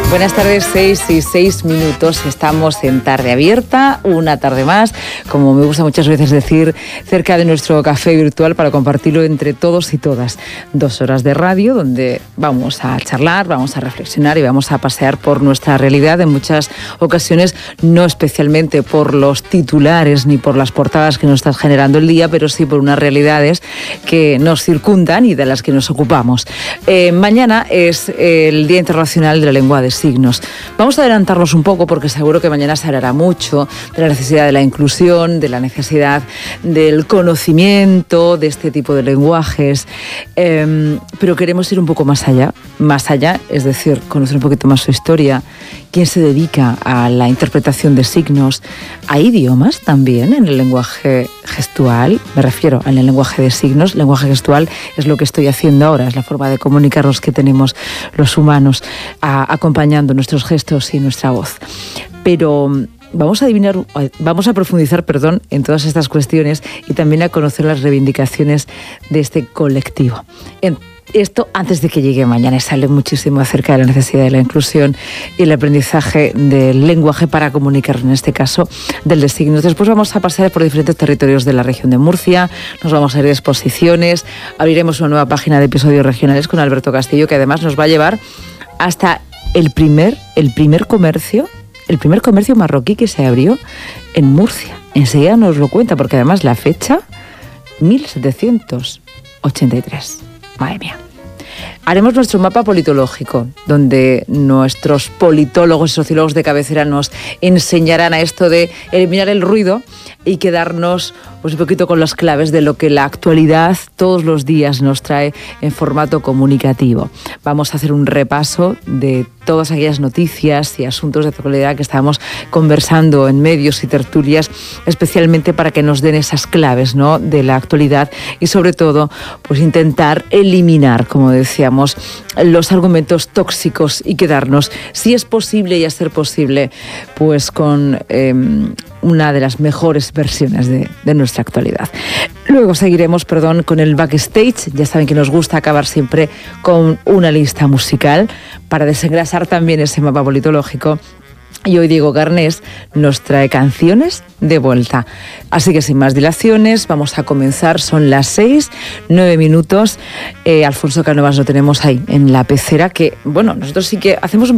Buenas tardes, 6:06. Estamos en Tarde Abierta, una tarde más, como me gusta muchas veces decir, cerca de nuestro café virtual para compartirlo entre todos y todas. 2 horas de radio donde vamos a charlar, vamos a reflexionar y vamos a pasear por nuestra realidad en muchas ocasiones, no especialmente por los titulares ni por las portadas que nos están generando el día, pero sí por unas realidades que nos circundan y de las que nos ocupamos. Mañana es el Día Internacional de la Lengua de Signos. Vamos a adelantarnos un poco porque seguro que mañana se hablará mucho de la necesidad de la inclusión, de la necesidad del conocimiento de este tipo de lenguajes, pero queremos ir un poco más allá, es decir, conocer un poquito más su historia, quién se dedica a la interpretación de signos. ¿Hay idiomas también en el lenguaje gestual? Me refiero al lenguaje de signos. El lenguaje gestual es lo que estoy haciendo ahora, es la forma de comunicarnos que tenemos los humanos, acompañando nuestros gestos y nuestra voz. Pero vamos a profundizar, en todas estas cuestiones y también a conocer las reivindicaciones de este colectivo. Esto antes de que llegue mañana. Se habla muchísimo acerca de la necesidad de la inclusión y el aprendizaje del lenguaje para comunicar, en este caso del de signos. Después vamos a pasar por diferentes territorios de la región de Murcia, nos vamos a ir de exposiciones, abriremos una nueva página de episodios regionales con Alberto Castillo, que además nos va a llevar hasta el primer comercio marroquí que se abrió en Murcia. Enseguida nos lo cuenta, porque además la fecha, 1783. Madre mía. Haremos nuestro mapa politológico, donde nuestros politólogos y sociólogos de cabecera nos enseñarán a esto de eliminar el ruido y quedarnos un poquito con las claves de lo que la actualidad todos los días nos trae en formato comunicativo. Vamos a hacer un repaso de todas aquellas noticias y asuntos de actualidad que estamos conversando en medios y tertulias, especialmente para que nos den esas claves, ¿no?, de la actualidad y sobre todo pues intentar eliminar, como decíamos, los argumentos tóxicos y quedarnos, si es posible y a ser posible, pues con una de las mejores versiones de nuestra actualidad. Luego seguiremos, con el backstage. Ya saben que nos gusta acabar siempre con una lista musical para desengrasar también ese mapa politológico. Y hoy Diego Garnés nos trae canciones de vuelta. Así que sin más dilaciones, vamos a comenzar. Son las 6:09. Alfonso Cánovas lo tenemos ahí en la pecera, que nosotros sí que hacemos un